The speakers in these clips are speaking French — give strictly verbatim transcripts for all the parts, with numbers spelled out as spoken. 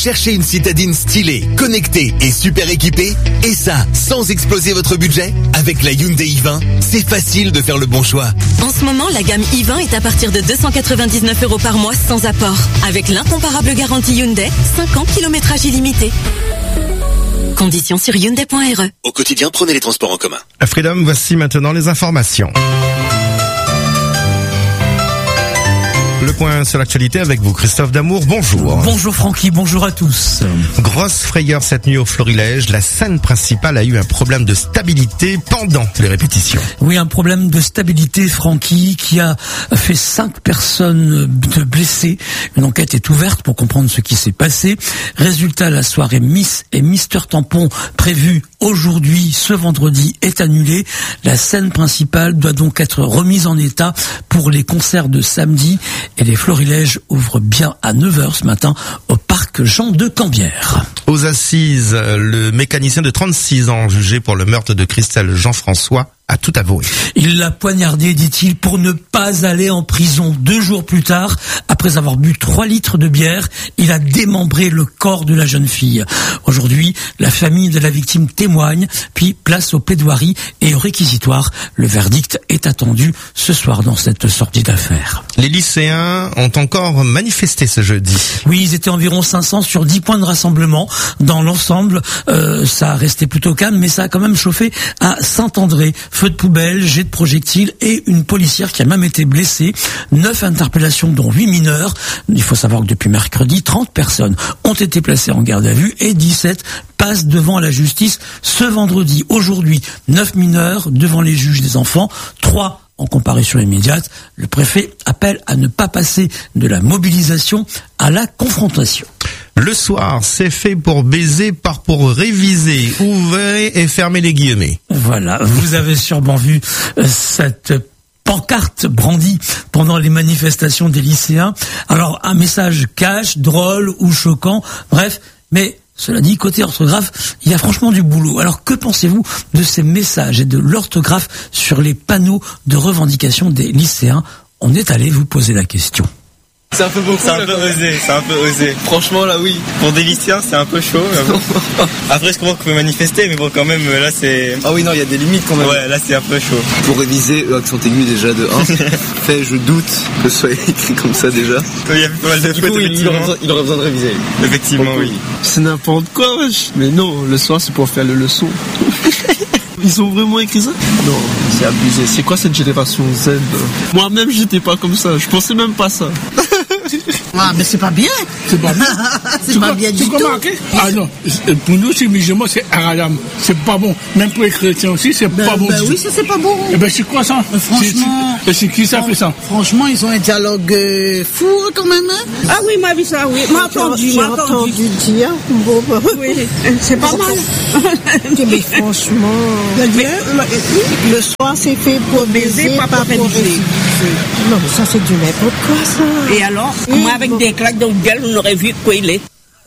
cherchez une citadine stylée, connectée et super équipée? Et ça, sans exploser votre budget? Avec la Hyundai i vingt, c'est facile de faire le bon choix. En ce moment, la gamme i vingt est à partir de deux cent quatre-vingt-dix-neuf euros par mois sans apport. Avec l'incomparable garantie Hyundai, cinq ans, kilométrage illimité. Conditions sur hyundai point r e. Au quotidien, prenez les transports en commun. À Freedom, voici maintenant les informations. Le point sur l'actualité avec vous, Christophe Damour, bonjour. Bonjour Francky, bonjour à tous. Grosse frayeur cette nuit au Florilège, la scène principale a eu un problème de stabilité pendant les répétitions. Oui, un problème de stabilité, Francky, qui a fait cinq personnes de blessées. Une enquête est ouverte pour comprendre ce qui s'est passé. Résultat, la soirée Miss et Mister Tampon prévue aujourd'hui, ce vendredi, est annulée. La scène principale doit donc être remise en état pour les concerts de samedi. Et les Florilèges ouvrent bien à neuf heures ce matin au parc Jean de Cambière. Aux assises, le mécanicien de trente-six ans jugé pour le meurtre de Christelle Jean-François a tout avoué. Il l'a poignardé, dit-il, pour ne pas aller en prison. Deux jours plus tard, après avoir bu trois litres de bière, il a démembré le corps de la jeune fille. Aujourd'hui, la famille de la victime témoigne, puis place aux plaidoiries et au réquisitoire. Le verdict est attendu ce soir dans cette sortie d'affaires. Les lycéens ont encore manifesté ce jeudi. Oui, ils étaient environ cinq cents sur dix points de rassemblement. Dans l'ensemble, euh, ça a resté plutôt calme, mais ça a quand même chauffé à Saint-André. Feu de poubelle, jet de projectiles et une policière qui a même été blessée. Neuf interpellations, dont huit mineurs. Il faut savoir que depuis mercredi, trente personnes ont été placées en garde à vue et dix-sept passent devant la justice ce vendredi. Aujourd'hui, neuf mineurs devant les juges des enfants, trois en comparution immédiate. Le préfet appelle à ne pas passer de la mobilisation à la confrontation. Le soir, c'est fait pour baiser, pas pour réviser. Ouvrez et fermez les guillemets. Voilà, vous avez sûrement vu euh, cette pancarte brandie pendant les manifestations des lycéens. Alors, un message cash, drôle ou choquant, bref, mais cela dit, côté orthographe, il y a franchement du boulot. Alors, que pensez-vous de ces messages et de l'orthographe sur les panneaux de revendication des lycéens? On est allé vous poser la question. C'est un peu beaucoup. C'est un peu osé, c'est un peu osé. Franchement, là, oui. Pour des lycéens, c'est un peu chaud. Bon. Après, je comprends qu'on peut manifester, mais bon, quand même, là, c'est... Ah oui, non, il y a des limites quand même. Ouais, là, c'est un peu chaud. Pour réviser, l'accent aigu déjà de un. Fait, je doute que ce soit écrit comme ça déjà. Il y a pas mal de fautes, il aurait, besoin, il aurait besoin de réviser. Effectivement, oui. C'est n'importe quoi, wesh. Mais non, le soir, c'est pour faire les leçons. Ils ont vraiment écrit ça? Non, c'est abusé. C'est quoi cette génération Z? Moi-même, j'étais pas comme ça. Je pensais même pas ça. Ah, mais c'est pas bien. C'est pas bien. c'est pas bien du tout. Ah non, pour nous, c'est musulmans, c'est haram. C'est pas bon. Même pour les chrétiens aussi, c'est ben, pas bon. Ben oui, ça c'est pas bon. Eh ben c'est quoi ça? Mais franchement. Et c'est qui ça fait ça? Franchement, ils ont un dialogue euh, fou quand même. Hein? Ah oui, moi j'ai vu ça, oui. Moi entendu, j'ai entendu dire. Bon, bah, oui, c'est pas mal. Mais franchement. Le, le, le soir, c'est fait pour baiser, pas, pas pour réviser. Non, mais ça c'est du n'importe quoi ça. Et alors, oui, moi avec bon. Des claques dans le gueule, on aurait vu quoi il est.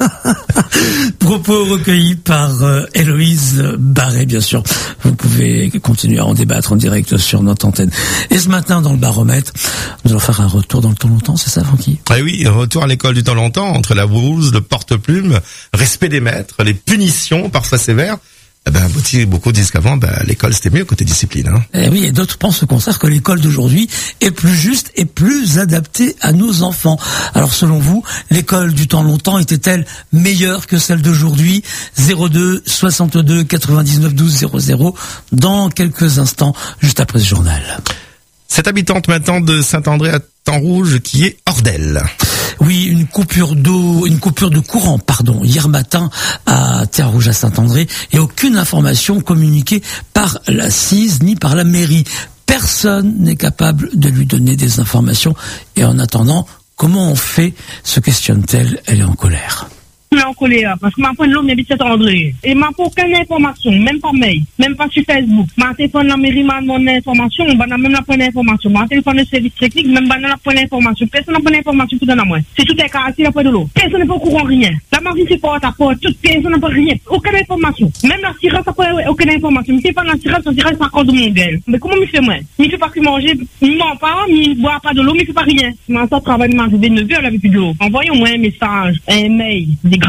Propos recueillis par euh, Héloïse Barré, bien sûr. Vous pouvez continuer à en débattre en direct sur notre antenne. Et ce matin, dans le baromètre, nous allons faire un retour dans le temps longtemps, c'est ça, Francky? Ah oui, retour à l'école du temps longtemps, entre la blouse, le porte-plume, respect des maîtres, les punitions, parfois sévères. Eh ben, beaucoup disent qu'avant, ben, l'école c'était mieux côté discipline. Hein. Eh oui, et d'autres pensent au contraire que l'école d'aujourd'hui est plus juste et plus adaptée à nos enfants. Alors selon vous, l'école du temps longtemps était-elle meilleure que celle d'aujourd'hui? Zéro deux soixante-deux quatre-vingt-dix-neuf douze zéro zéro dans quelques instants, juste après ce journal. Cette habitante maintenant de Saint-André à Temps-Rouge qui est hors d'elle. Oui, une coupure d'eau, une coupure de courant, pardon, hier matin à Terre-Rouge à Saint-André et aucune information communiquée par la C I S ni par la mairie. Personne n'est capable de lui donner des informations et en attendant, comment on fait, se questionne-t-elle, elle est en colère. Je suis en colère parce que ma prendre l'homme habite Saint-André et m'a pas aucune information, même pas mail, même pas sur Facebook. Ma téléphone la mairie m'a demandé information, on va même la prendre information. Ma téléphone de service technique, même pas la prendre information. Personne n'a pris information pour donner à moi. C'est tout est caractère la de l'eau. Personne n'est pas au courant rien. La mairie c'est pas à porte, toute personne n'a pas rien, aucune information. Même l'assurance n'a pas aucune information. Mais c'est pas l'assurance, l'assurance c'est encore de mon gueule. Mais comment me fait moi? Il fait pas que manger, il ment pas, il boit pas de l'eau, mais il fait pas rien. Ma soeur travaille de neuf heures, elle avait plus de l'eau. Envoyez-moi un message, un mail, des grâces.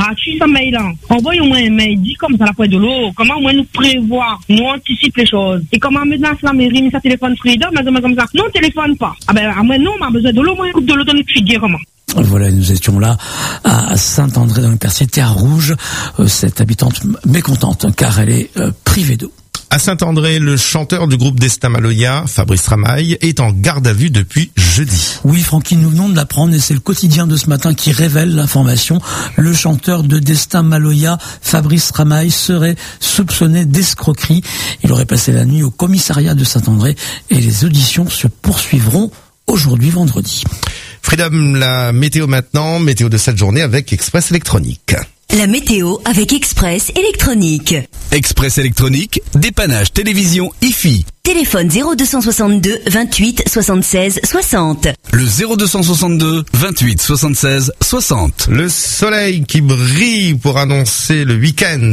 température, ça mail là. Envoyez-moi un mail, dit comme ça la pointe de l'eau. Comment on nous prévoir, nous anticipe les choses. Et comment maintenant la mairie, mais ça téléphone Freedom, mais comme ça. Non, téléphone pas. Ah ben, à moi non, on a besoin de l'eau, moi, une coupe de l'eau, donne une comment. Voilà, nous étions là à Saint-André dans le quartier Terre Rouge. Euh, cette habitante mécontente car elle est euh, privée d'eau. À Saint-André, le chanteur du groupe Destin Maloya, Fabrice Ramaille, est en garde à vue depuis jeudi. Oui, Francky, nous venons de l'apprendre et c'est le quotidien de ce matin qui révèle l'information. Le chanteur de Destin Maloya, Fabrice Ramaille, serait soupçonné d'escroquerie. Il aurait passé la nuit au commissariat de Saint-André et les auditions se poursuivront aujourd'hui vendredi. Freedom, la météo maintenant, météo de cette journée avec Express Électronique. La météo avec Express Électronique. Express Électronique, dépannage télévision I F I. Téléphone zéro deux cent soixante-deux vingt-huit soixante-seize soixante. Le zéro deux cent soixante-deux vingt-huit soixante-seize soixante. Le soleil qui brille pour annoncer le week-end.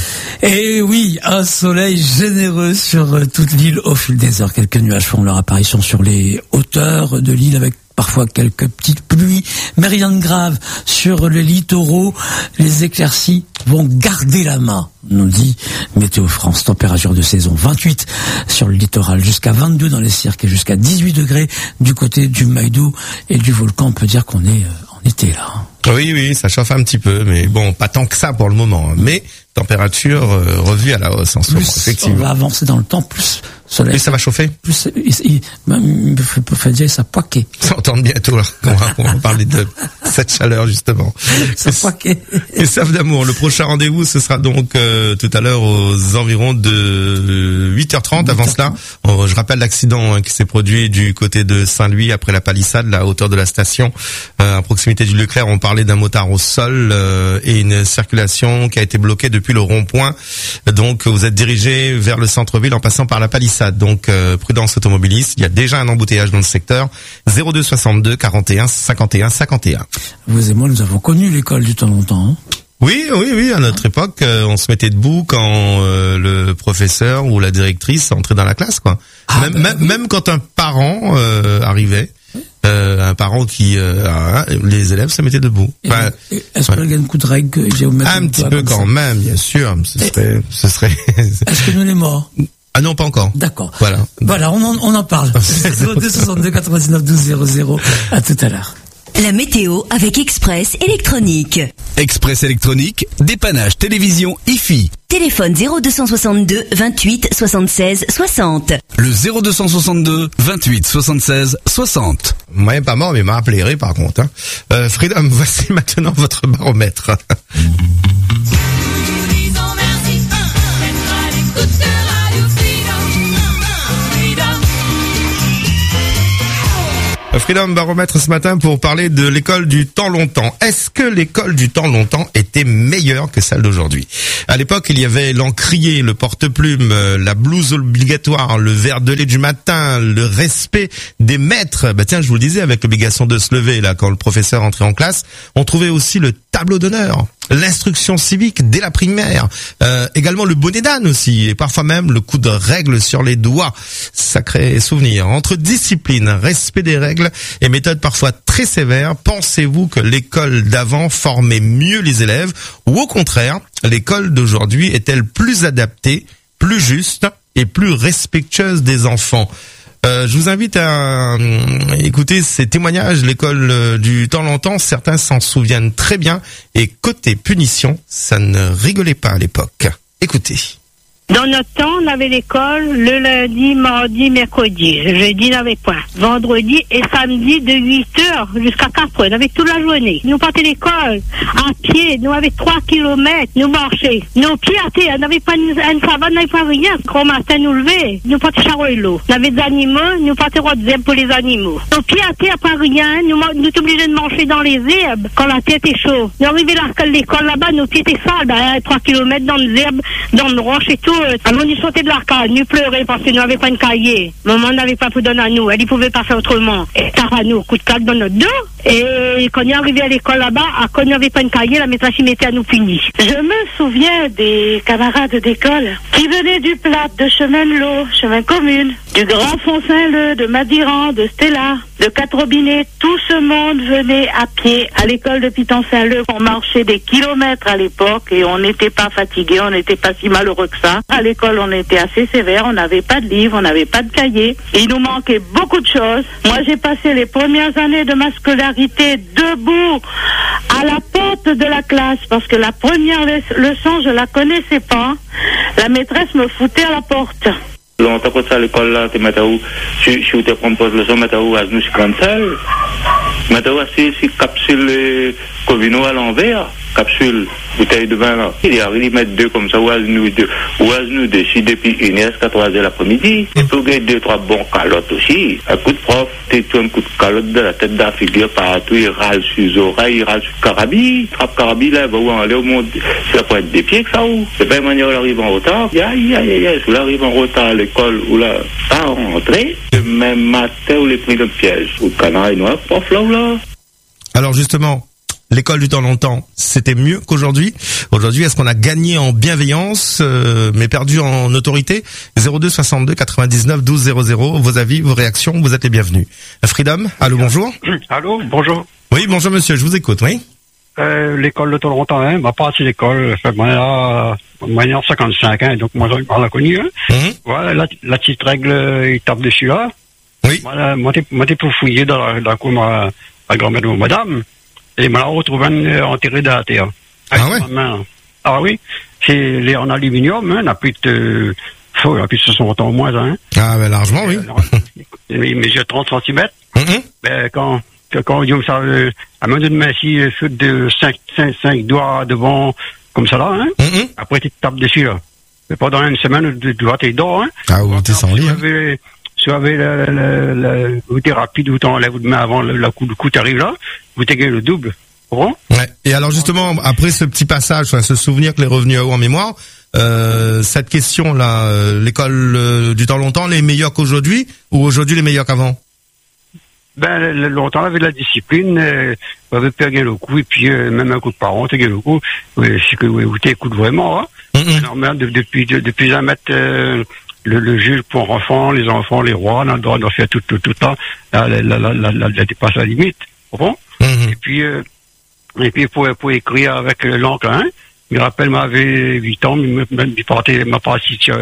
Et oui, un soleil généreux sur toute l'île au fil des heures. Quelques nuages font leur apparition sur les hauteurs de l'île avec parfois quelques petites pluies, mais rien de grave sur le littoral. Les éclaircies vont garder la main, nous dit Météo France. Température de saison vingt-huit sur le littoral, jusqu'à vingt-deux dans les cirques et jusqu'à dix-huit degrés du côté du Maïdou et du volcan. On peut dire qu'on est en été là. Oui, oui, ça chauffe un petit peu, mais bon, pas tant que ça pour le moment. Mais température euh, revue à la hausse en ce moment, effectivement. On va avancer dans le temps, plus soleil. Plus ça va chauffer. Plus il, il, il, il faut dire ça poquet. Ça entend bientôt là. On va, on va parler de cette chaleur justement. Ça poquet. Et Save d'amour. Le prochain rendez-vous, ce sera donc euh, tout à l'heure aux environs de huit heures trente. Avant cela, on, je rappelle l'accident hein, qui s'est produit du côté de Saint-Louis après la palissade, là, à hauteur de la station, euh, à proximité du Leclerc. On parlait d'un motard au sol euh, et une circulation qui a été bloquée depuis le rond-point. Donc vous êtes dirigé vers le centre-ville en passant par la palissade. Donc euh, prudence automobiliste. Il y a déjà un embouteillage dans le secteur. zéro deux soixante-deux quarante et un cinquante et un cinquante et un. Vous et moi, nous avons connu l'école du temps longtemps. Hein. Oui, oui, oui. À notre époque, euh, on se mettait debout quand euh, le professeur ou la directrice entrait dans la classe, quoi. Ah, même, bah, même, oui. même quand un parent euh, arrivait. Euh, un parent qui euh, ah, les élèves se mettaient debout. Enfin, est-ce qu'il y a un coup de règle un petit peu quand ça. Même, bien sûr. Ce serait, ce serait. Est-ce que nous les morts? Ah non, pas encore. D'accord. Voilà. Voilà, on en, on en parle. zéro deux soixante-deux quatre-vingt-dix-neuf douze zéro zéro. À tout à l'heure. La météo avec Express Électronique. Express Électronique, dépannage télévision I F I. Téléphone zéro deux cent soixante-deux vingt-huit soixante-seize soixante. Le zéro deux cent soixante-deux vingt-huit soixante-seize soixante. Moi, il n'est pas mort, mais il m'a appelé par contre. Hein. Euh, Freedom, voici maintenant votre baromètre. Freedom baromètre ce matin pour parler de l'école du temps longtemps. Est-ce que l'école du temps longtemps était meilleure que celle d'aujourd'hui? À l'époque, il y avait l'encrier, le porte-plume, la blouse obligatoire, le verre de lait du matin, le respect des maîtres. Bah tiens, je vous le disais, avec l'obligation de se lever là quand le professeur entrait en classe, on trouvait aussi le tableau d'honneur, l'instruction civique dès la primaire, euh, également le bonnet d'âne aussi, et parfois même le coup de règle sur les doigts. Sacré souvenir. Entre discipline, respect des règles et méthodes parfois très sévères, pensez-vous que l'école d'avant formait mieux les élèves ou au contraire, l'école d'aujourd'hui est-elle plus adaptée, plus juste et plus respectueuse des enfants? Euh, je vous invite à euh, écouter ces témoignages. L'école euh, du temps longtemps, certains s'en souviennent très bien. Et côté punition, ça ne rigolait pas à l'époque. Écoutez. Dans notre temps, on avait l'école le lundi, mardi, mercredi. Jeudi, on n'avait pas. Vendredi et samedi de huit heures jusqu'à quatre heures. On avait toute la journée. Nous partions l'école à pied. Nous avions trois kilomètres. Nous marchions. Nos pieds à terre. On n'avait pas une, une savane, on n'avait pas rien. Quand on matin, nous lever. Nous partions charrer l'eau. On avait des animaux. Nous partions rodzem pour les animaux. Nos pieds à terre, pas rien. Nous, nous étions obligés de marcher dans les herbes quand la tête est chaude. Nous arrivons à l'école là-bas. Nos pieds étaient sales. Ben, trois kilomètres dans les herbes, dans les roches et tout. Alors, nous sortait de l'arcade, nous pleurait parce que nous n'avions pas une cahier. Maman n'avait pas pour donner à nous, elle ne pouvait pas faire autrement. Et tard à nous, coup de claque dans notre dos. Et quand on est arrivé à l'école là-bas, quand nous n'avions pas une cahier, la maîtresse y mettait à nous punir. Je me souviens des camarades d'école qui venaient du plat de chemin de l'eau, chemin commune. du Grand Font-Saint-Leu, de Madiran, de Stella, de Quatre-Robinets. Tout ce monde venait à pied à l'école de Piton-Saint-Leu. On marchait des kilomètres à l'époque et on n'était pas fatigué, on n'était pas si malheureux que ça. À l'école, on était assez sévère, on n'avait pas de livres, on n'avait pas de cahiers. Il nous manquait beaucoup de choses. Moi, j'ai passé les premières années de ma scolarité debout à la porte de la classe parce que la première leçon, je la connaissais pas. La maîtresse me foutait à la porte. Longtemps que ça à l'école là, tu m'as où, si tu te composes le son, tu m'as où à nous cancel, tu m'as où si si capsule Covino à l'envers, capsule bouteille de vin là, il arrive il met deux comme ça, ou à nous deux, ou à nous décide depuis une heure jusqu'à trois heures l'après-midi, et pour gagner deux trois bons calottes aussi, un coup de prof, tu un coup de calotte de la tête de la figure partout, il râle sur les oreilles, il râle sur le carabie, trappe carabie là, bah où aller au monde, c'est la pointe des pieds que ça ou, c'est pas une manière où il arrive en retard, aïe aïe aïe aïe, si il arrive en retard à l'école ou là, pas rentré, le même matin où il est pris le piège, ou le canard noir, prof là ou là. Alors justement, l'école du temps longtemps, c'était mieux qu'aujourd'hui. Aujourd'hui, est-ce qu'on a gagné en bienveillance, euh, mais perdu en autorité? Zéro deux soixante-deux quatre-vingt-dix-neuf douze zéro zéro. Vos avis, vos réactions, vous êtes les bienvenus. Freedom, allô, bonjour. Allô, bonjour. Oui, bonjour monsieur, je vous écoute, oui. Euh, l'école de Toronto, hein, ma partie l'école, fait moi là, moi j'ai cinquante-cinq ans, donc moi on l'a connu, hein. Mm-hmm. Voilà, la, la petite règle, il tape dessus là. Oui. Voilà, moi t'es, moi t'es pour fouiller dans la, dans la cour, ma, ma grand-mère de madame. Et m'a retrouvé euh, enterré dans la terre. Ah ouais? Main. Ah oui, c'est les en aluminium, hein, n'a plus de, faut, il a plus de soixante ans au moins, hein. Ah, ben, largement, oui. Il mesure trente centimètres. Mm-hmm. Ben, quand, quand, on dit ça, euh, à main de main, si, fait de cinq, cinq, cinq doigts devant, comme ça là, hein. Mm-hmm. Après, tu te tapes dessus, là. Mais pendant une semaine, tu dois t'es dehors, hein. Ah, ou t'es sans lit, hein. Si vous avez la, la, la, vous êtes rapide, vous t'enlèvez votre main avant le, le coup, le coup t'arrive là, vous t'égayez le double. Bon? Ouais. Et alors justement, après ce petit passage, enfin, ce souvenir que les revenus à haut en mémoire, euh, cette question là, euh, l'école euh, du temps longtemps, les meilleurs qu'aujourd'hui, ou aujourd'hui les meilleurs qu'avant? Ben, le, longtemps, avec la discipline, euh, vous avez perdu le coup, et puis, euh, même un coup de parent, t'as le coup, oui, c'est que, oui, vous t'écoutez vraiment, hein. Mm-hmm. Alors, de, depuis, de, depuis un mètre, euh, Le, le juge pour enfants, les enfants, les rois, on a le droit de faire tout, tout, tout ça. Là, la, la, la, la, la dépasse la limite. Bon? Mm-hmm. Et puis, euh, et puis, pour, pour écrire avec l'encre, hein, je me rappelle, m'avait huit ans, il portait ma partie sur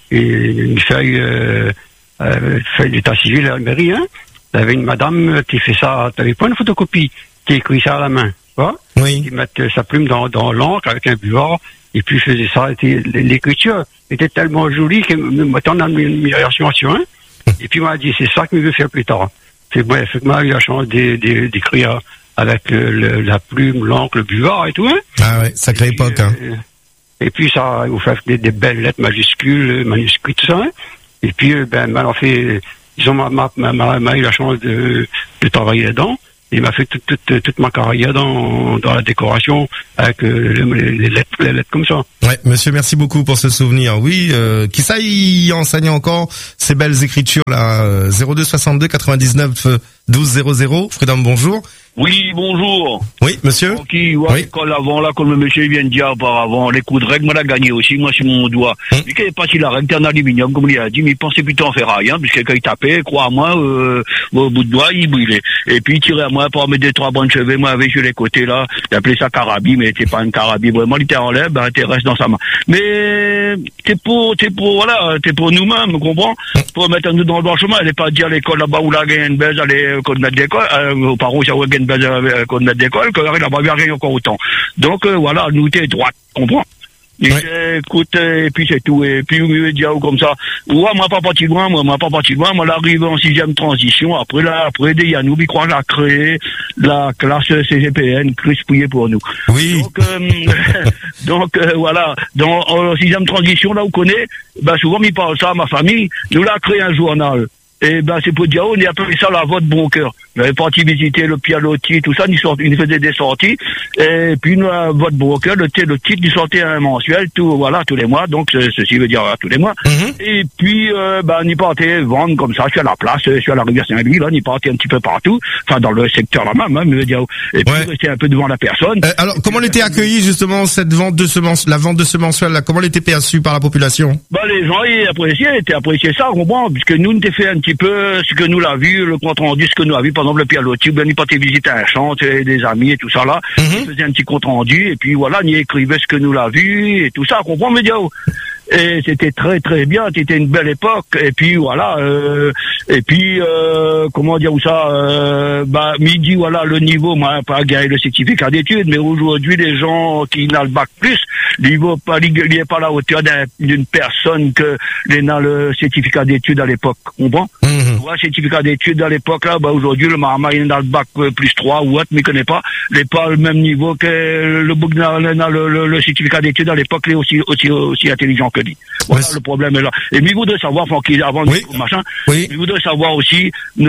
une feuille, euh, euh, feuille d'état civil à la mairie, hein. Il y avait une madame, qui fait ça, t'avais pas une photocopie, qui écrit ça à la main, tu vois? Oui. Qui mettait sa plume dans, dans l'encre avec un buvard, et puis faisait ça, et l'écriture était tellement jolie que me tant d'admiration, hein. Et puis, m'a dit, c'est ça que je veux faire plus tard. C'est bref, moi, j'ai eu la chance d'écrire avec le, le, la plume, l'encre, le buvard et tout, hein. Ah ouais, sacrée époque, hein. Euh, et puis, ça, vous faites des, des belles lettres majuscules, manuscrites, tout ça, hein. Et puis, ben, m'a fait, disons, m'a, m'a, m'a, m'a eu la chance de, de travailler dedans. Il m'a fait toute, toute, toute ma carrière dans, dans la décoration avec euh, les, les, lettres, les lettres comme ça. Ouais, monsieur, merci beaucoup pour ce souvenir. Oui, euh, qui ça y enseigne encore ces belles écritures là. Zéro deux soixante-deux quatre-vingt-dix-neuf douze zéro zéro. Freedom, bonjour. Oui, bonjour. Oui, monsieur. Ok, ouais, oui. L'école avant, là, comme le monsieur vient de dire auparavant, les coups de règle, moi, l'a gagné aussi, moi, sur mon doigt. Hum. Mais qu'il n'est pas si la règle, t'es en aluminium, comme il a dit, mais il pensait plutôt en ferraille, hein, puisque quand il tapait, crois-moi, euh, au bout de doigt, il brûlait. Et puis, il tirait à moi pour mettre des trois bandes de cheveux, moi, avec sur les côtés, là, il appelait ça carabie, mais c'est pas une carabie, vraiment, il était en l'air, ben, il reste dans sa main. Mais, t'es pour, t'es pour, voilà, t'es pour nous-mêmes, tu comprends? Pour mettre nous dans le bon chemin, elle n'est pas dire à l'école là-bas où la gagne une baise, aller, qu'on a de l'école, euh, aux parents, ça va gagner une baise, euh, qu'on a d'école, qu'on arrive là-bas, il n'y a rien encore autant. Donc, euh, voilà, nous, t'es droite, comprends? Et ouais. Écoute, et puis c'est tout. Et puis, il me dit, comme ça, ouais, moi, pas parti loin, moi, moi, pas parti loin, moi, l'arrivée en sixième transition, après, là, après, des Yannou, il croit, a créé la classe C G P N, Chris Pouillet pour nous. Oui. Donc, euh, donc, euh, voilà, dans, en sixième transition, là, vous connaissez, ben, souvent, il parle ça à ma famille, nous, là, créé un journal. Et ben, c'est pour dire, on a appelé ça la vote broker. Il avait parti visiter le Pialotti, tout ça, il, sort, il faisait des sorties. Et puis, nous, votre broker, le, le titre, il sortait un mensuel, tout, voilà, tous les mois. Donc, ceci veut dire euh, tous les mois. Mm-hmm. Et puis, euh, ben, il partait vendre comme ça, sur la place, sur la rivière Saint-Louis, là, il partait un petit peu partout. Enfin, dans le secteur là-même, hein, je veux dire. Et puis, ouais. Restait un peu devant la personne. Euh, alors, comment elle était accueillie, justement, cette vente de ce mens- la vente de ce mensuel, là? Comment elle était perçue par la population? Ben, les gens, ils appréciaient, ils appréciaient ça, on comprend, puisque nous, on était fait un petit peu ce que nous l'a vu, le compte rendu, ce que nous a vu, par exemple, le Pialotti, ben, il partait visiter un champ, des amis et tout ça, là. Mm-hmm. Il faisait un petit compte rendu, et puis voilà, il écrivait ce que nous l'a vu, et tout ça, on comprend, mais dire, et c'était très très bien, c'était une belle époque, et puis voilà, euh, et puis euh, comment dire où ça, euh, bah midi voilà le niveau, moi pas gagné le certificat d'études, mais aujourd'hui les gens qui n'ont le bac plus, il n'est pas, il est pas à la hauteur d'un, d'une personne que les n'a le certificat d'études à l'époque, on comprend? Mm-hmm. Ouais, certificat d'études à l'époque là, bah aujourd'hui le Marma il est dans le bac plus trois ou autre, mais il connaît pas, il n'est pas au même niveau que le bouc n'a le, le, le certificat d'études à l'époque, il est aussi aussi aussi intelligent que lui. Voilà, oui. Le problème est là. Et mais il voudrait savoir, qu'il avant oui. de machin, oui. il voudrait savoir aussi,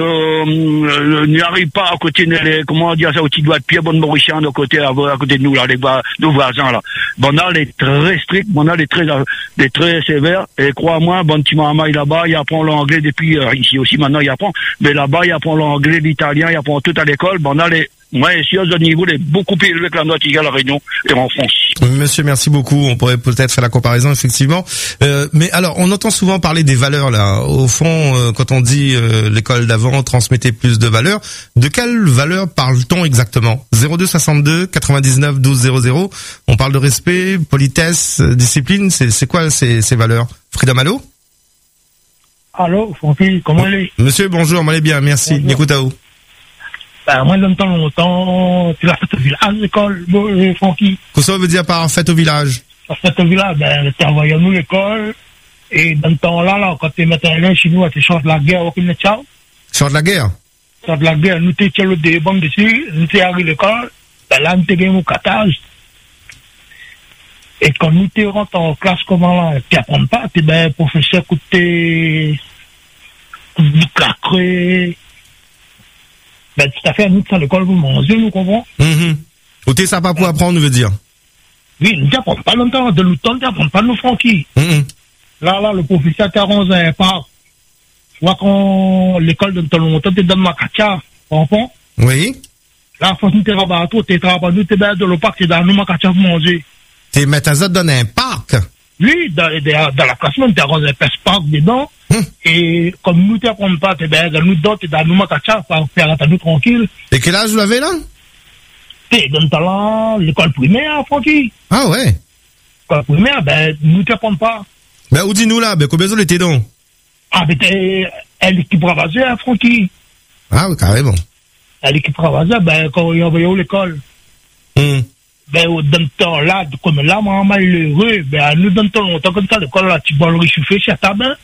ne, n'y arrive pas à côté, les, comment dire ça, au petit doigt de pied, bon Mauricien, de côté, à, à côté de nous, là, les, nos voisins, là. Bon, là, les très strict, bon, là, les très, les très sévères, et crois-moi, bon, petit maman, là-bas, il apprend l'anglais depuis, euh, ici aussi, maintenant, il apprend, mais là-bas, il apprend l'anglais, l'italien, il apprend tout à l'école, bon, là, les, ouais, si à ce niveau, il est beaucoup plus élevé que la note qu'il y a à la Réunion et en France. Monsieur, merci beaucoup. On pourrait peut-être faire la comparaison, effectivement. Euh, mais alors, on entend souvent parler des valeurs, là. Au fond, euh, quand on dit euh, l'école d'avant transmettait plus de valeurs, de quelles valeurs parle-t-on exactement? zéro deux soixante-deux quatre-vingt-dix-neuf douze zéro zéro. On parle de respect, politesse, discipline. C'est, c'est quoi ces, ces valeurs? Frida Malo? Allô, Francky, comment elle est? Monsieur, bonjour, on allez bien, merci. Écoute à vous. Ben, moi, longtemps, longtemps, tu l'as fait au village, l'école, bon, Francky. Qu'est-ce que ça veut dire par fête au village? La fête au village, ben, tu envoyé nous l'école, et dans ce temps-là, là, quand tu mettais un chez nous, tu changes la guerre, aucune ciao. Change la guerre? Change la guerre, nous t'es tiré des bombes dessus, nous t'es arrivé à l'école, ben là, nous t'es gagné au catage. Et quand nous t'es rentré en classe, comment là, tu n'apprends pas, tu ben, professeur, écoute, t'es, du claquer. Ben, tout à fait, nous, à l'école, vous mangez, nous comprenons. Mm-hmm. Ou t'es ça pas pour apprendre, veut dire? Oui, nous n'apprends pas longtemps, de l'automne, nous n'apprends pas nos Francky. Mm-hmm. Là, là, le professeur t'a rendu un part. Tu vois, quand l'école donne ton longtemps, t'es dans ma katia, tu comprends? Oui. Là, faut que t'es rabat, t'es rabat, nous, t'es dans le parc, t'es dans nous, ma katia, vous mangez. T'es métazot dans un parc? Oui, dans, dans, dans la classe, même, t'es rendu un parc dedans. Hum. Et comme nous t'apprends pas, t'es ben, nous d'autres, t'es dans nous, ma katia, pour faire à nous tranquille. Et quel âge vous avez là? T'es dans le talent, l'école primaire, Francky. Ah ouais? L'école primaire, ben, nous t'apprends pas. Ben, où dis-nous là, ben, combien vous l'étiez donc? Ah, ben, t'es, elle équipe ravagée, hein, Francky. Ah oui, carrément. Elle équipe ravagée, ben, quand il envoyé à l'école. Hum. Ben, dans le temps là, comme là, moi, malheureux, ben, nous, dans le temps longtemps, comme ça, l'école là, tu vas le réchauffer chez ta bain.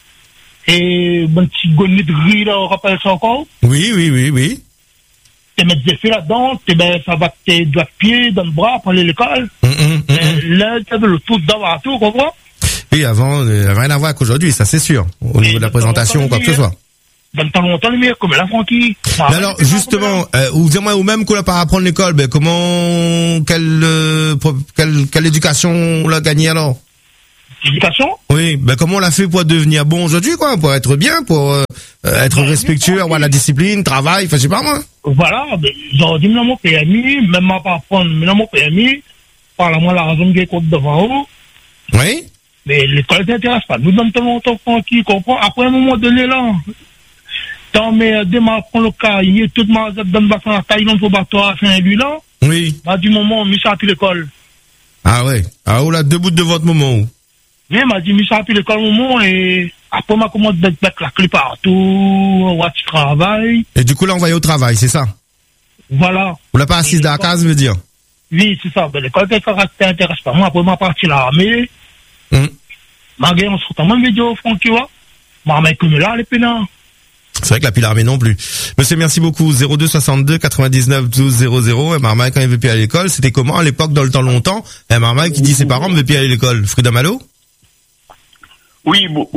Et mon petit gonnet de riz, là, on rappelle ça encore? Oui, oui, oui, oui. Tu mets des effets là-dedans, ben, ça va tes doigts de pied, dans le bras, pour aller à l'école. Mm, mm, mm, là, tu avais le tout d'avoir tout, comprends? Oui, avant, il n'y avait rien à voir qu'aujourd'hui, ça c'est sûr. Au niveau de la présentation ou quoi que ce soit. Dans le temps longtemps, le meilleur, comme la Francky. Mais alors, justement, euh, ou dis-moi, ou même qu'on a pas apprendre l'école, ben, comment, quelle, euh, quelle, quelle éducation on l'a gagné alors? Éducation? Oui, ben comment on l'a fait pour devenir bon aujourd'hui, quoi, pour être bien, pour euh, être ben, respectueux, avoir la discipline, travail, enfin, je sais pas moi. Voilà, ben, j'ai dit, mon P M I, même pas apprendre, mais mon P M I, par la moi la raison que j'ai devant eux. Oui. Mais l'école t'intéresse pas. Nous donnons longtemps qui comprend. Après un moment donné, là, tant mais demain, prend le cas, il y a tout le monde dans le bassin à Thaïlande pour bateau à Saint-Louis, là. Oui. Bah, du moment, mis ça à l'école. Ah ouais. Ah, ou là, debout de votre moment où? Oui, m'a dit, mis ça à l'école moment et après, m'a commandé d'être mettre la clé partout, où tu travailles. Et du coup, là, envoyé au travail, c'est ça? Voilà. Vous l'avez pas assise dans la case, veut dire? Oui, c'est ça. Ben, l'école t'intéresse pas. Moi, après, m'a parti l'armée. Hum. Ma gueule, on se retrouve même vidéo, Franck, tu vois. Ma mère, comme là, les pénins. C'est vrai que la pile armée non plus. Monsieur, merci beaucoup. zéro deux soixante-deux quatre-vingt-dix-neuf douze zéro zéro. Et Marmaille, quand il veut plus aller à l'école, c'était comment à l'époque, dans le temps longtemps? Et Marmaille qui dit ses parents ne veulent plus aller à l'école. Frida Malo? Oui, bon,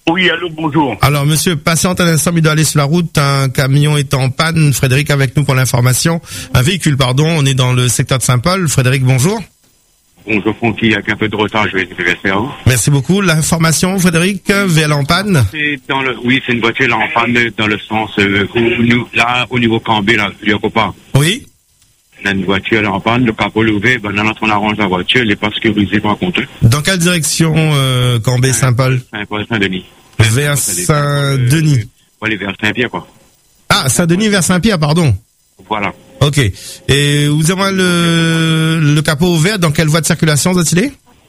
Oui, allô, bonjour. Alors, monsieur, patiente un instant, il doit aller sur la route. Un camion est en panne. Frédéric avec nous pour l'information. Un véhicule, pardon. On est dans le secteur de Saint-Paul. Frédéric, bonjour. Bonjour, Francky. Avec un peu de retard, je vais te faire. Merci beaucoup. L'information, Frédéric, V L en panne. C'est dans le, oui, c'est une voiture là, en panne dans le sens, euh, où nous, là, au niveau Cambé, là, il y a pas. Oui. On a une voiture là en panne, le capot est ouvert, ben, là, on arrange la voiture, elle n'est pas sécurisée par contre. Dans quelle direction, euh, Cambé, Saint-Paul? Saint-Paul, Saint-Denis. Vers Saint-Denis. Pour aller vers Saint-Pierre, quoi. Ah, Saint-Denis vers Saint-Pierre, pardon. Voilà. Ok. Et vous avez le, le capot ouvert, dans quelle voie de circulation vous êtes-il?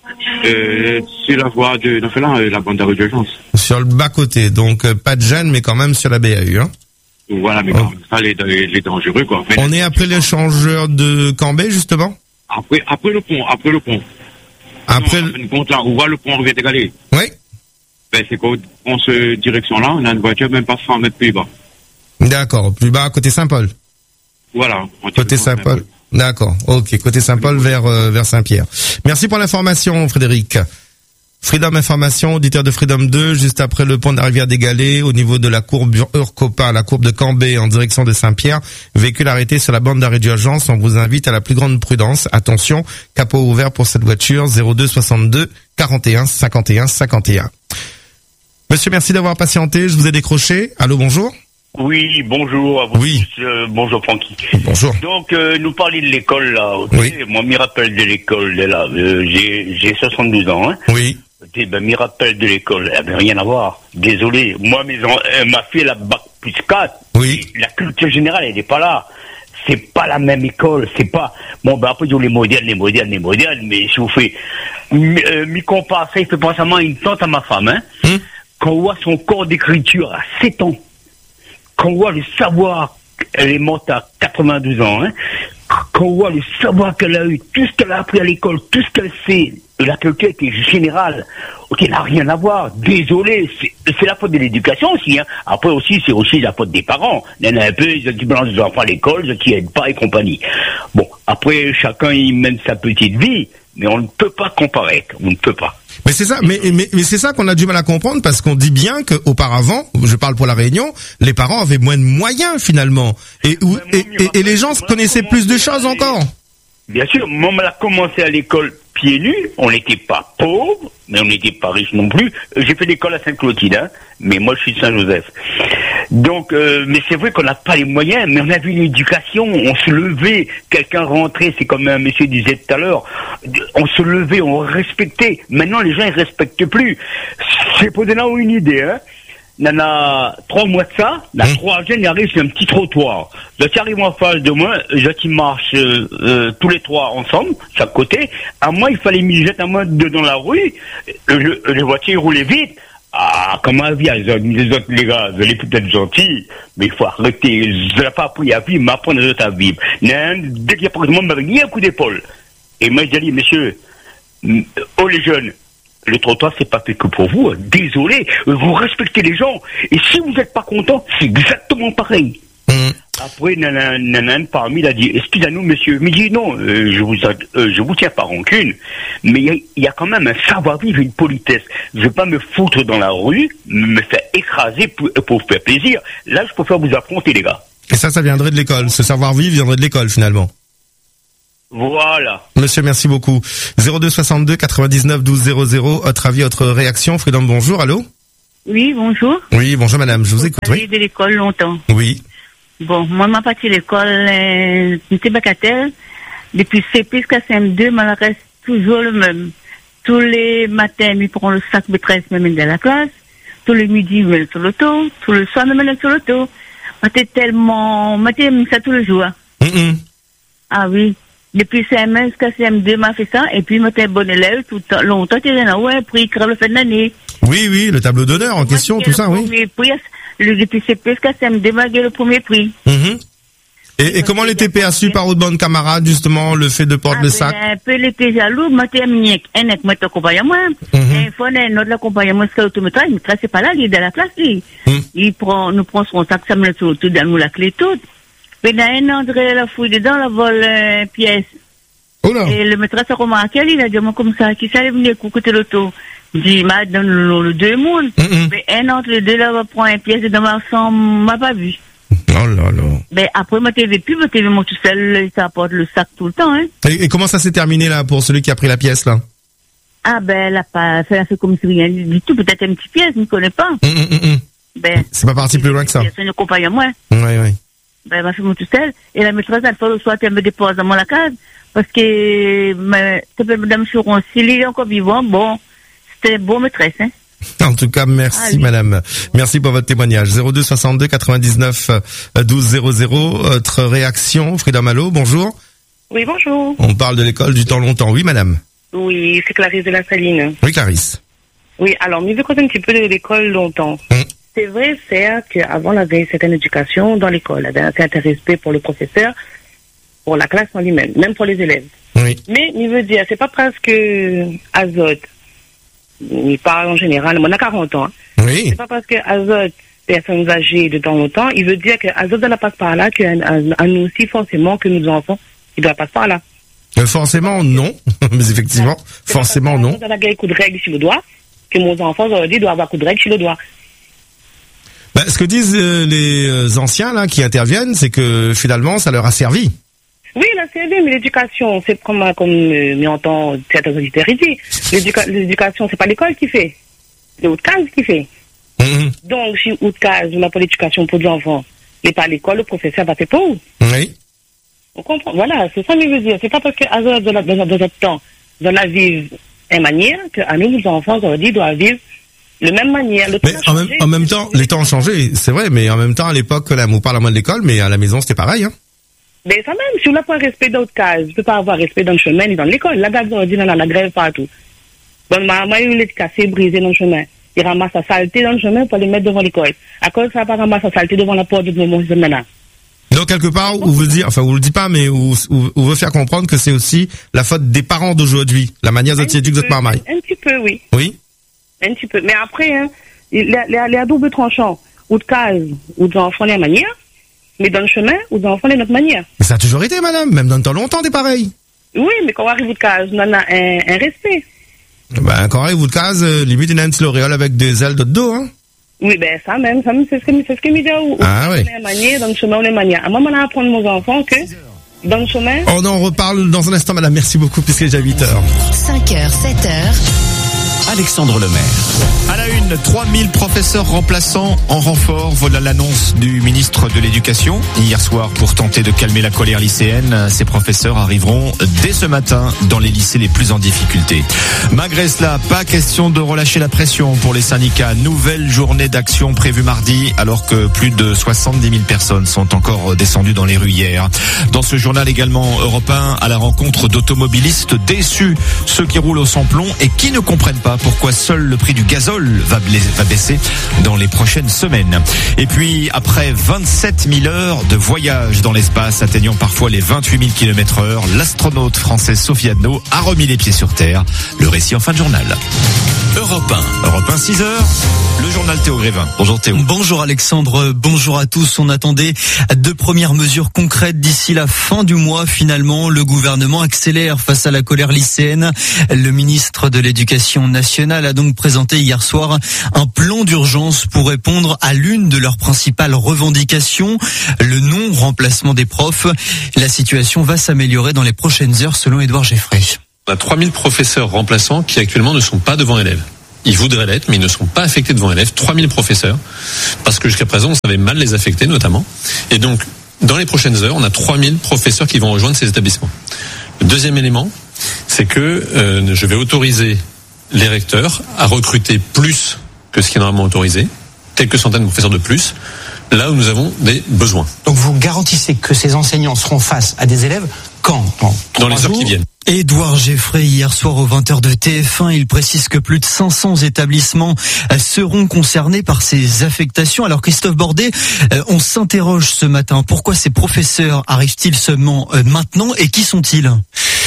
Euh, sur la voie de, dans là, la bande d'arrêt d'urgence. Sur le bas-côté, donc euh, pas de gêne, mais quand même sur la B A U, hein. Voilà, mais quand même, ça, les, les dangereux, quoi. Mais on est après l'échangeur de Cambé, justement? Après, après le pont, après le pont. Après non, le pont, là, on voit le pont revient égalé. Oui. Ben, c'est qu'en cette direction-là, on a une voiture même pas cent mètres plus bas. D'accord, plus bas, côté Saint-Paul. Voilà. Côté Saint-Paul. D'accord, ok, côté Saint-Paul vers, euh, vers Saint-Pierre. Merci pour l'information, Frédéric. Freedom Information, auditeur de Freedom deux, juste après le pont de la rivière des Galets, au niveau de la courbe Urcopa, la courbe de Cambé en direction de Saint-Pierre. Véhicule arrêté sur la bande d'arrêt d'urgence. On vous invite à la plus grande prudence. Attention, capot ouvert pour cette voiture, zéro deux soixante-deux quarante et un cinquante et un cinquante et un. Monsieur, merci d'avoir patienté. Je vous ai décroché. Allô, bonjour. Oui, bonjour à vous. Oui. Tous, euh, bonjour Francky. Bonjour. Donc, euh, nous parlons de l'école là. Okay. Oui. Moi, m'y rappelle de l'école là. Euh, j'ai, j'ai soixante-douze ans. Hein. Oui. Okay, ben, m'y rappelle de l'école. Elle avait rien à voir. Désolé. Moi, mes en... euh, ma fille, elle a bac plus quatre. Oui. La culture générale, elle n'est pas là. C'est pas la même école. C'est pas. Bon, ben après, ils ont les modernes, les modernes, les modernes. Mais si vous faites, euh, m'y compare ça, il fait penser à une tante à ma femme. Hein. Hum. Quand on voit son corps d'écriture à sept ans. Quand on voit le savoir, elle est morte à quatre-vingt-douze ans, hein, quand on voit le savoir qu'elle a eu, tout ce qu'elle a appris à l'école, tout ce qu'elle sait, la culture était générale, ok, elle n'a rien à voir, désolé, c'est, c'est la faute de l'éducation aussi, hein. Après aussi, c'est aussi la faute des parents. Il y en a un peu, ils qui balancent des enfants à l'école, ceux qui aident pas et compagnie. Bon, après, chacun, il mène sa petite vie, mais on ne peut pas comparer, on ne peut pas. Mais c'est ça, mais, mais, mais c'est ça qu'on a du mal à comprendre parce qu'on dit bien qu'auparavant, je parle pour la Réunion, les parents avaient moins de moyens finalement. Et, où, et, et, et les gens connaissaient plus de choses encore. Bien sûr, moi, on a commencé à l'école pieds nus, on n'était pas pauvres, mais on n'était pas riches non plus. J'ai fait l'école à Sainte-Clotilde, hein, mais moi je suis de Saint-Joseph. Donc, euh, mais c'est vrai qu'on n'a pas les moyens, mais on a vu une éducation, on se levait, quelqu'un rentrait, c'est comme un monsieur disait tout à l'heure, on se levait, on respectait. Maintenant, les gens, ils respectent plus. C'est pour donner une idée, hein. Il y en a trois mois de ça, la mmh. trois jeunes, ils arrivent sur un petit trottoir. Je arrive en face de moi, je qui marche euh, euh, tous les trois ensemble, chaque côté. À moi, il fallait m'y jeter à moi dans la rue. Le, les voitures roulaient vite. Ah, comment elle vient, les autres, les gars, vous allez peut-être gentils, mais il faut arrêter. Je n'ai pas appris à vivre, m'apprendre les autres à vivre. Non, dès qu'il y a pas de monde, m'avait mis un coup d'épaule. Et moi, j'ai dit, monsieur, oh les jeunes, le trottoir, c'est pas fait que pour vous. Désolé, vous respectez les gens. Et si vous n'êtes pas content, c'est exactement pareil. Mmh. Après, nanan, parmi, il a dit, excusez-nous, monsieur. Il me dit, non, euh, je vous, euh, je vous tiens pas rancune. Mais il y, y a quand même un savoir-vivre, une politesse. Je vais pas me foutre dans la rue, me faire écraser pour, pour faire plaisir. Là, je préfère vous affronter, les gars. Et ça, ça viendrait de l'école. Ce savoir-vivre viendrait de l'école, finalement. Voilà. Monsieur, merci beaucoup. zéro deux soixante-deux quatre-vingt-dix-neuf douze zéro zéro. Votre avis, votre réaction. Freedom, bonjour. Allô? Oui, bonjour. Oui, bonjour madame. Je vous, vous écoute. Vous avez oui. de l'école longtemps. Oui. Bon, moi, ma partie de l'école, euh, j'étais bagatelle. Depuis C P jusqu'à C M deux, mais reste toujours le même. Tous les matins, il prend le sac maîtresse, me mène dans la classe. Tous les midis, il me mène sur l'auto. Tous les soirs, il me mène sur l'auto. J'étais tellement, j'étais ça tous les jours. Mm-hmm. Ah oui. Depuis C M un jusqu'à C M deux, m'a fait ça, et puis, j'étais un bon élève, tout le temps, longtemps, j'étais là, ouais, pris, crève le fin de l'année. Oui, oui, le tableau d'honneur en moi, question, tout ça, oui. Prix, le, depuis C P jusqu'à C M deux, m'a le premier prix. Mm-hmm. Et, et comment l'était perçu par votre bonne camarade, justement, le fait de porter ah, le sac? Un peu, il était jaloux, moi, j'étais un avec moi, t'accompagne moi. Et fois, un autre l'accompagnement, c'est l'autométrage, il ne pas là, il est dans la classe, lui. Il prend, nous prend son sac, ça me le tout, dans nous la clé toute. Puis, il y a un André, la fouille dedans, la vole, euh, pièce. Oh là. Et le maîtresse a remarqué, il a dit, moi, comme ça, qui s'allait venir côté l'auto. Dis, madame, le, le deux mondes. Mm-hmm. Mais un entre les deux, là, va prendre une pièce de marchand, m'a pas vu. Oh là là. Ben, après, ma T V plus, ma T V, moi, tout seul, ça apporte le sac tout le temps, hein. Et, et comment ça s'est terminé, là, pour celui qui a pris la pièce, là? Ah, ben, elle a pas, elle a fait comme si rien du tout, peut-être une petite pièce, je ne connais pas. Mm, mm, mm. Ben. C'est pas parti plus loin que ça. C'est une compagne à moi. Oui, oui. Ben, elle m'a fait moi tout seul. Et la maîtresse, elle fait le soir, elle me dépose dans la case. Parce que, ma, madame Churon, s'il est encore vivant, bon, c'était une bonne maîtresse, hein. En tout cas, merci, ah, oui. Madame. Merci pour votre témoignage. zéro deux soixante-deux quatre-vingt-dix-neuf douze zéro zéro. Votre réaction, Frida Malo, bonjour. Oui, bonjour. On parle de l'école du temps longtemps. Oui, madame. Oui, c'est Clarisse de la Saline. Oui, Clarisse. Oui, alors, mais je cause un petit peu de l'école longtemps. Hum. C'est vrai, c'est qu'avant, on avait une certaine éducation dans l'école. Il y avait un certain respect pour le professeur, pour la classe en lui-même, même pour les élèves. Oui. Mais, il veut dire, c'est pas parce que Azote, il parle en général, on a quarante ans. Hein. Oui. C'est pas parce que Azote, personnes âgées de temps en temps, il veut dire que Azote ne passe par là, qu'à nous aussi, forcément, que nous enfants, il doit passer par là. Euh, forcément, non. Mais effectivement, c'est forcément, non. On a un coup de règle sur le doigt, que mon enfant, aujourd'hui, doit avoir un coup de règle sur le doigt. Ben, ce que disent euh, les anciens, là, qui interviennent, c'est que, finalement, ça leur a servi. Oui, la servi, mais l'éducation, c'est comme, comme euh, mais entend certains auditeurs ici. L'éduca- l'éducation, c'est pas l'école qui fait. C'est Outcase qui fait. Mm-hmm. Donc, si Outcase, on n'a pas l'éducation pour les enfants, et pas l'école, le professeur va faire pour vous. Oui. On comprend. Voilà, c'est ça que je veux dire. C'est pas parce qu'à dans, dans, dans notre temps, dans la vivre une manière, qu'à nous, les enfants, aujourd'hui, doivent vivre de même manière. Le temps mais en même, en même temps, les temps ont changé, c'est vrai, mais en même temps, à l'époque, là, on parle à moins de l'école, mais à la maison, c'était pareil, hein. Mais ça même, si on n'a pas respect d'autres cases, on ne peut pas avoir respect dans le chemin ni dans l'école. La garde dit dans la grève partout. Donc, ma maman, il est cassé, brisé dans le chemin. Il ramasse sa saleté dans le chemin pour les mettre devant l'école. À cause ça, pas ramasser sa saleté devant la porte de mon chemin. Donc, quelque part, où vous dire, enfin, vous le dites pas, mais où, où, où veut faire comprendre que c'est aussi la faute des parents d'aujourd'hui, la manière dont ils éduquent votre maman. Un petit peu, oui. Oui. Un petit peu. Mais après, hein, il y a, il y a double tranchant. Ou de case, ou d'enfants, les manières. Mais dans le chemin, ou dans l'enfant, de notre manière. Mais ça a toujours été, madame. Même dans le temps longtemps, t'es pareil. Oui, mais quand on arrive au case, on a un, un respect. Ben, quand on arrive au case, euh, limite, il y a un petit l'auréole avec des ailes de dos, hein. Oui, ben, ça même, ça même, c'est ce que, c'est ce que me dit, ou, ah, oui. On est manière, dans le chemin, on est manière. À moi, on a apprendre aux enfants que, dans le chemin. Oh non, on reparle dans un instant, madame. Merci beaucoup, puisque j'ai déjà huit heures. cinq heures, sept heures. Alexandre Lemaire. À la une, trois mille professeurs remplaçants en renfort. Voilà l'annonce du ministre de l'Éducation. Hier soir, pour tenter de calmer la colère lycéenne, ces professeurs arriveront dès ce matin dans les lycées les plus en difficulté. Malgré cela, pas question de relâcher la pression pour les syndicats. Nouvelle journée d'action prévue mardi, alors que plus de soixante-dix mille personnes sont encore descendues dans les rues hier. Dans ce journal également européen, à la rencontre d'automobilistes déçus, ceux qui roulent au sans-plomb et qui ne comprennent pas pourquoi seul le prix du gazole va baisser dans les prochaines semaines. Et puis, après vingt-sept mille heures de voyage dans l'espace, atteignant parfois les vingt-huit mille kilomètres heure, l'astronaute française Sophie Adno a remis les pieds sur Terre. Le récit en fin de journal. Europe un. Europe un, six heures. Le journal Théo Grévin. Bonjour Théo. Bonjour Alexandre, bonjour à tous. On attendait deux premières mesures concrètes d'ici la fin du mois. Finalement, le gouvernement accélère face à la colère lycéenne. Le ministre de l'Éducation nationale a donc présenté hier soir un plan d'urgence pour répondre à l'une de leurs principales revendications, le non-remplacement des profs. La situation va s'améliorer dans les prochaines heures selon Édouard Geffray. On a trois mille professeurs remplaçants qui actuellement ne sont pas devant élèves. Ils voudraient l'être, mais ils ne sont pas affectés devant élèves. trois mille professeurs, parce que jusqu'à présent, on savait mal les affecter notamment. Et donc, dans les prochaines heures, on a trois mille professeurs qui vont rejoindre ces établissements. Le deuxième élément, c'est que euh, je vais autoriser les recteurs à recruter plus que ce qui est normalement autorisé, quelques centaines de professeurs de plus, là où nous avons des besoins. Donc vous garantissez que ces enseignants seront face à des élèves quand ? Dans, dans les heures qui viennent. Édouard Geffray, hier soir aux vingt heures de T F un, il précise que plus de cinq cents établissements seront concernés par ces affectations. Alors Christophe Bordet, on s'interroge ce matin, pourquoi ces professeurs arrivent-ils seulement maintenant et qui sont-ils ?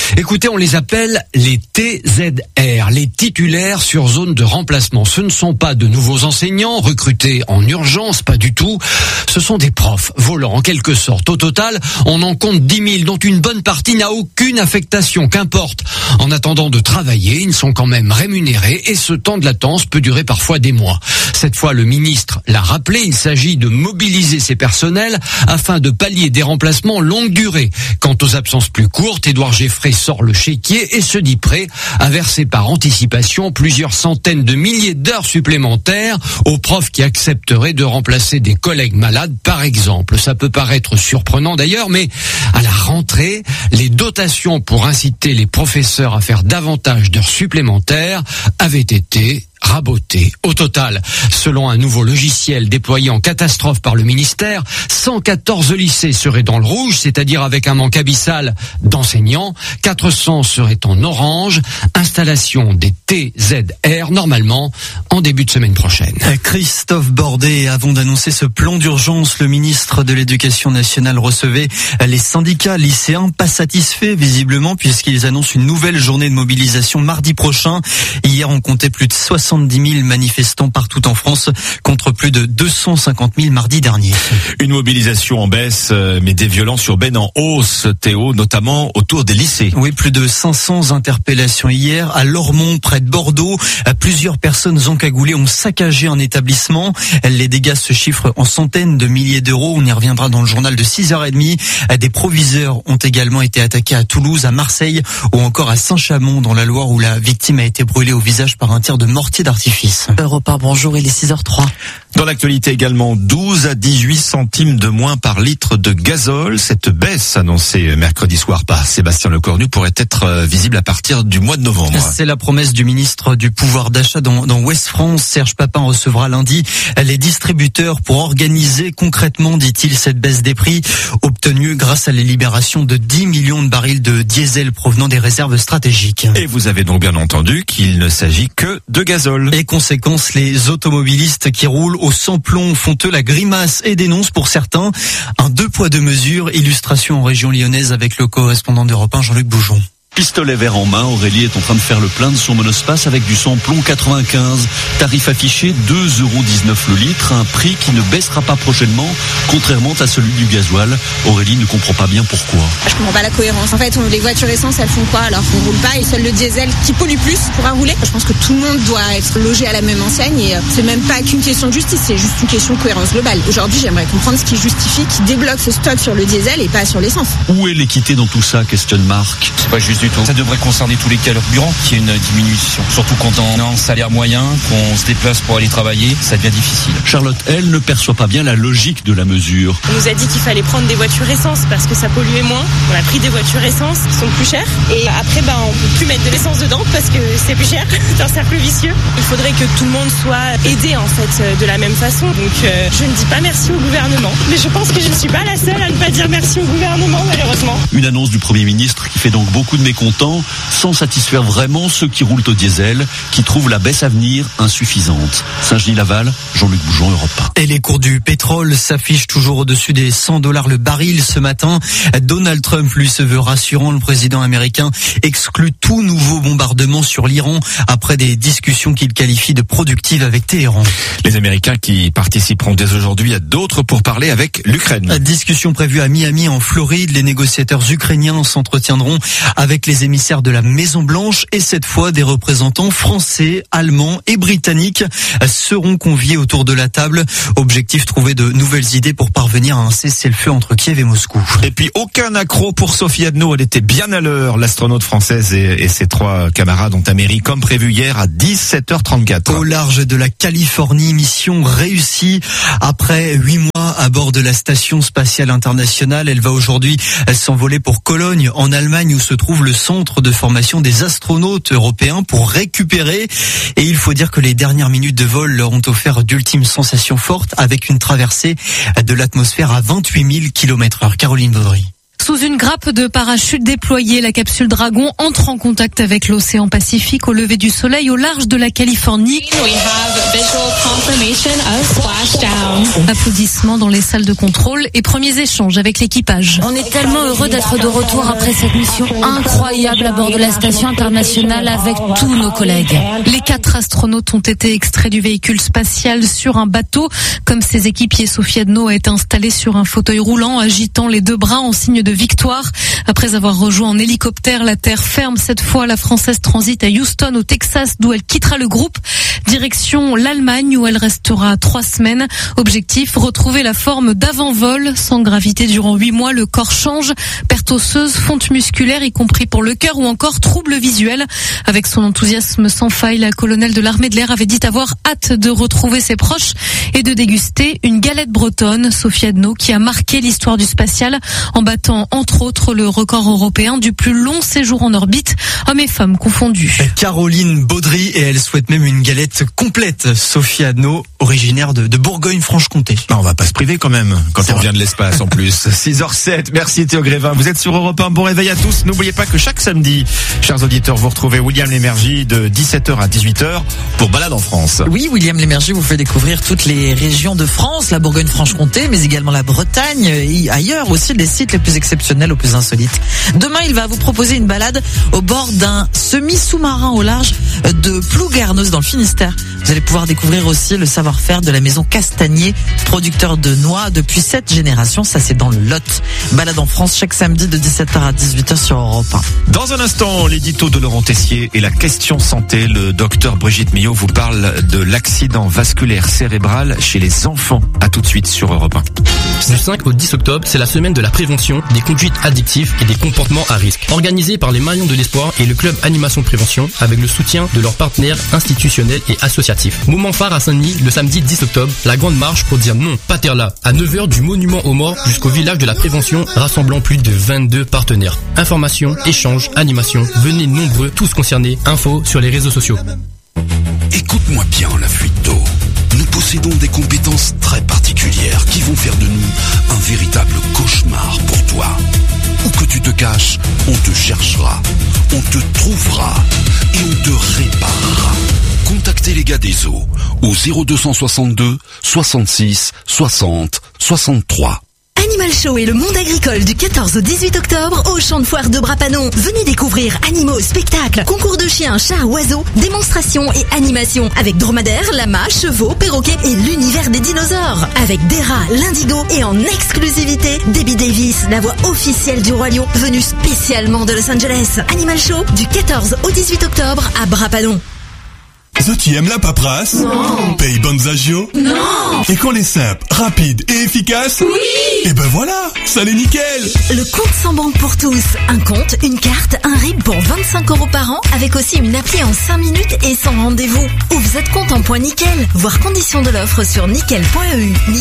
Écoutez, on les appelle les T Z R, les titulaires sur zone de remplacement. Ce ne sont pas de nouveaux enseignants recrutés en urgence, pas du tout. Ce sont des profs volants en quelque sorte. Au total, on en compte dix mille, dont une bonne partie n'a aucune affectation, qu'importe. En attendant de travailler, ils sont quand même rémunérés et ce temps de latence peut durer parfois des mois. Cette fois, le ministre l'a rappelé, il s'agit de mobiliser ces personnels afin de pallier des remplacements longue durée. Quant aux absences plus courtes, Édouard Geffray sort le chéquier et se dit prêt à verser par anticipation plusieurs centaines de milliers d'heures supplémentaires aux profs qui accepteraient de remplacer des collègues malades, par exemple. Ça peut paraître surprenant d'ailleurs, mais à la rentrée, les dotations pour inciter les professeurs à faire davantage d'heures supplémentaires avaient été raboté. Au total, selon un nouveau logiciel déployé en catastrophe par le ministère, cent quatorze lycées seraient dans le rouge, c'est-à-dire avec un manque abyssal d'enseignants. quatre cents seraient en orange. Installation des T Z R, normalement, en début de semaine prochaine. Christophe Bordet, avant d'annoncer ce plan d'urgence, le ministre de l'Éducation nationale recevait les syndicats lycéens, pas satisfaits visiblement, puisqu'ils annoncent une nouvelle journée de mobilisation mardi prochain. Hier, on comptait plus de soixante-dix mille manifestants partout en France contre plus de deux cent cinquante mille mardi dernier. Une mobilisation en baisse, mais des violences urbaines en hausse, Théo, notamment autour des lycées. Oui, plus de cinq cents interpellations hier à Lormont, près de Bordeaux. Plusieurs personnes encagoulées ont saccagé un établissement. Les dégâts se chiffrent en centaines de milliers d'euros. On y reviendra dans le journal de six heures trente. Des proviseurs ont également été attaqués à Toulouse, à Marseille ou encore à Saint-Chamond dans la Loire, où la victime a été brûlée au visage par un tir de mortier d'artifice. Europe un, bonjour, il est six heures trois. Dans l'actualité également, douze à dix-huit centimes de moins par litre de gazole. Cette baisse annoncée mercredi soir par Sébastien Lecornu pourrait être visible à partir du mois de novembre. C'est la promesse du ministre du pouvoir d'achat dans, dans Ouest France. Serge Papin recevra lundi les distributeurs pour organiser concrètement, dit-il, cette baisse des prix obtenue grâce à la libération de dix millions de barils de diesel provenant des réserves stratégiques. Et vous avez donc bien entendu qu'il ne s'agit que de gazole. Et conséquence, les automobilistes qui roulent au sans-plomb font eux la grimace et dénoncent pour certains un deux poids deux mesures. Illustration en région lyonnaise avec le correspondant d'Europe un, Jean-Luc Boujon. Pistolet vert en main, Aurélie est en train de faire le plein de son monospace avec du sans-plomb quatre-vingt-quinze. Tarif affiché deux euros dix-neuf le litre, un prix qui ne baissera pas prochainement, contrairement à celui du gasoil. Aurélie ne comprend pas bien pourquoi. Je comprends pas la cohérence. En fait, on, les voitures essence, elles font quoi alors qu'on roule pas et seul le diesel qui pollue plus pourra rouler? Je pense que tout le monde doit être logé à la même enseigne et c'est même pas qu'une question de justice, c'est juste une question de cohérence globale. Aujourd'hui, j'aimerais comprendre ce qui justifie, qui débloque ce stock sur le diesel et pas sur l'essence. Où est l'équité dans tout ça, questionne Marc. C'est pas juste du tout. Ça devrait concerner tous les carburants qu'il y ait une diminution. Surtout quand on a un salaire moyen, qu'on se déplace pour aller travailler, ça devient difficile. Charlotte, elle, ne perçoit pas bien la logique de la mesure. On nous a dit qu'il fallait prendre des voitures essence parce que ça polluait moins. On a pris des voitures essence qui sont plus chères. Et après, ben, on peut plus mettre de l'essence dedans parce que c'est plus cher. C'est un cercle vicieux. Il faudrait que tout le monde soit aidé, en fait, de la même façon. Donc, euh, je ne dis pas merci au gouvernement. Mais je pense que je ne suis pas la seule à ne pas dire merci au gouvernement, malheureusement. Une annonce du Premier ministre qui fait donc beaucoup de mécontents, sans satisfaire vraiment ceux qui roulent au diesel, qui trouvent la baisse à venir insuffisante. Saint-Genis-Laval, Jean-Luc Boujon, Europe un. Et les cours du pétrole s'affichent toujours au-dessus des cent dollars le baril ce matin. Donald Trump, lui, se veut rassurant. Le président américain exclut tout nouveau bombardement sur l'Iran après des discussions qu'il qualifie de productives avec Téhéran. Les Américains qui participeront dès aujourd'hui à d'autres pour parler avec l'Ukraine. Discussion prévue à Miami, en Floride. Les négociateurs ukrainiens s'entretiendront avec les émissaires de la Maison-Blanche et cette fois des représentants français, allemands et britanniques seront conviés autour de la table. Objectif, trouver de nouvelles idées pour parvenir à un cessez-le-feu entre Kiev et Moscou. Et puis aucun accroc pour Sophie Adno, elle était bien à l'heure. L'astronaute française et, et ses trois camarades ont atterri comme prévu hier à dix-sept heures trente-quatre. Au large de la Californie, mission réussie. Après huit mois à bord de la station spatiale internationale, elle va aujourd'hui s'envoler pour Cologne, en Allemagne, où se trouve le centre de formation des astronautes européens pour récupérer. Et il faut dire que les dernières minutes de vol leur ont offert d'ultimes sensations fortes avec une traversée de l'atmosphère à vingt-huit mille kilomètres heure. Caroline Baudry. Sous une grappe de parachute déployée, la capsule Dragon entre en contact avec l'océan Pacifique au lever du soleil au large de la Californie. Applaudissements dans les salles de contrôle et premiers échanges avec l'équipage. On est tellement heureux d'être de retour après cette mission incroyable à bord de la station internationale avec tous nos collègues. Les quatre astronautes ont été extraits du véhicule spatial sur un bateau. Comme ses équipiers, Sophie Adno a été installée sur un fauteuil roulant, agitant les deux bras en signe de victoire. Après avoir rejoint en hélicoptère la terre ferme, cette fois la Française transite à Houston au Texas, d'où elle quittera le groupe. Direction l'Allemagne où elle restera trois semaines. Objectif, retrouver la forme d'avant-vol. Sans gravité durant huit mois, le corps change. Perte osseuse, fonte musculaire, y compris pour le cœur ou encore troubles visuels. Avec son enthousiasme sans faille, la colonelle de l'armée de l'air avait dit avoir hâte de retrouver ses proches et de déguster une galette bretonne. Sophie Adno qui a marqué l'histoire du spatial en battant entre autres le record européen du plus long séjour en orbite, hommes et femmes confondus. Caroline Baudry, et elle souhaite même une galette complète. Sophie Adno, originaire de, de Bourgogne-Franche-Comté. Non, on va pas se priver quand même quand on revient de l'espace en plus. six heures sept, merci Théo Grévin. Vous êtes sur Europe un, bon réveil à tous. N'oubliez pas que chaque samedi, chers auditeurs, vous retrouvez William Lémergie de dix-sept heures à dix-huit heures pour Balade en France. Oui, William Lémergie vous fait découvrir toutes les régions de France, la Bourgogne-Franche-Comté, mais également la Bretagne et ailleurs aussi les sites les plus exceptionnels, aux plus insolites. Demain, il va vous proposer une balade au bord d'un semi-sous-marin au large de Plouguerneuse dans le Finistère. Vous allez pouvoir découvrir aussi le savoir-faire de la maison Castagnier, producteur de noix depuis sept générations. Ça, c'est dans le Lot. Balade en France chaque samedi de dix-sept heures à dix-huit heures sur Europe un. Dans un instant, l'édito de Laurent Tessier et la question santé. Le docteur Brigitte Millot vous parle de l'accident vasculaire cérébral chez les enfants. À tout de suite sur Europe un. Du cinq au dix octobre, c'est la semaine de la prévention des conduites addictives et des comportements à risque. Organisée par les Maillons de l'Espoir et le club Animation Prévention avec le soutien de leurs partenaires institutionnels et associatifs. Moment phare à Saint-Denis, le samedi dix octobre, la grande marche pour dire non, pas terre-là, à neuf heures du monument aux morts jusqu'au village de la prévention rassemblant plus de vingt-deux partenaires. Informations, échanges, animations, venez nombreux, tous concernés, infos sur les réseaux sociaux. Écoute-moi bien, la fuite d'eau. Nous possédons des compétences très particulières qui vont faire de nous un véritable cauchemar pour toi. Où que tu te caches, on te cherchera, on te trouvera et on te réparera. Contactez les gars des eaux au zéro deux cent soixante-deux soixante-six soixante soixante-trois. Animal Show et le monde agricole du quatorze au dix-huit octobre au champ de foire de Brapanon. Venez découvrir animaux, spectacles, concours de chiens, chats, oiseaux, démonstrations et animations avec dromadaires, lamas, chevaux, perroquets et l'univers des dinosaures. Avec des rats, l'indigo et en exclusivité, Debbie Davis, la voix officielle du Roi Lion, venue spécialement de Los Angeles. Animal Show du quatorze au dix-huit octobre à Brapanon. Ça, tu aimes la paperasse? Non. Paye bonnes agios? Non. Et qu'on les simple, rapide et efficace? Oui. Et ben voilà, ça l'est nickel. Le compte sans banque pour tous. Un compte, une carte, un R I B pour vingt-cinq euros par an, avec aussi une appli en cinq minutes et sans rendez-vous. Ou vous êtes compte en point nickel. Voir conditions de l'offre sur nickel point e u.